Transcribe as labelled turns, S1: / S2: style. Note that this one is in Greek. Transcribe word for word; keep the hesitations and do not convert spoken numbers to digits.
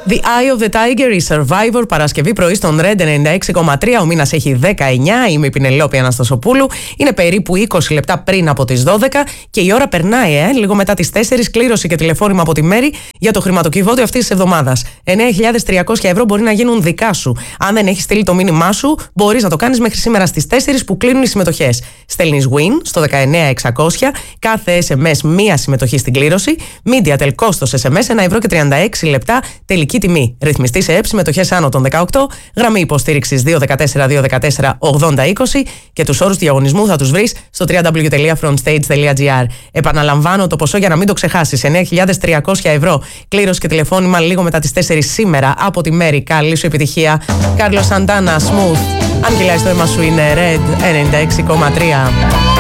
S1: The Eye of the Tiger, η Survivor, Παρασκευή πρωί στον Red ενενήντα έξι κόμμα τρία. Ο μήνας έχει δεκαεννιά. Είμαι η Πινελόπη Αναστασοπούλου. Είναι περίπου είκοσι λεπτά πριν από τις δώδεκα και η ώρα περνάει, ε, λίγο μετά τις τέσσερις. Κλήρωση και τηλεφώνημα από τη Μέρη για το χρηματοκιβώτιο αυτής της εβδομάδας. εννέα χιλιάδες τριακόσια ευρώ μπορεί να γίνουν δικά σου. Αν δεν έχεις στείλει το μήνυμά σου, μπορείς να το κάνεις μέχρι σήμερα στις τέσσερις που κλείνουν οι συμμετοχές. Στέλνεις win στο δεκαεννέα εξακόσια, κάθε ες εμ ες μία συμμετοχή στην κλήρωση. Mediatel κόστος ες εμ ες ένα ευρώ και τριάντα έξι λεπτά. Τελική τιμή. Ρυθμιστή σε ΕΠ, συμμετοχές άνω των δεκαοκτώ. Γραμμή υποστήριξης δύο ένα τέσσερα δύο ένα τέσσερα ογδόντα είκοσι και τους όρους διαγωνισμού θα τους βρεις στο double-u double-u double-u τελεία frontstage τελεία gr. Επαναλαμβάνω το ποσό για να μην το ξεχάσεις. εννέα χιλιάδες τριακόσια ευρώ. Κλήρωση και τηλεφώνημα λίγο μετά τις τέσσερις σήμερα από τη Μέρη. Καλή σου επιτυχία. Κάρλος Σαντάνα, Smooth. Αν κυλάει το αίμα σου είναι Red ενενήντα έξι κόμμα τρία.